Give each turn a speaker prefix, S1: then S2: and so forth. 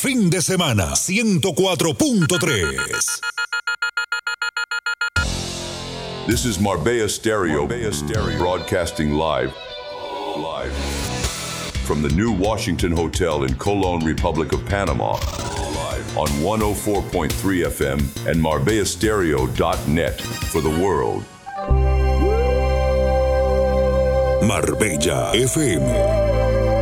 S1: fin de semana 104.3.
S2: This is Marbella Stereo, broadcasting live from the new Washington Hotel in Colón, Republic of Panama, on 104.3 FM and marbellastereo.net for the world.
S1: Marbella FM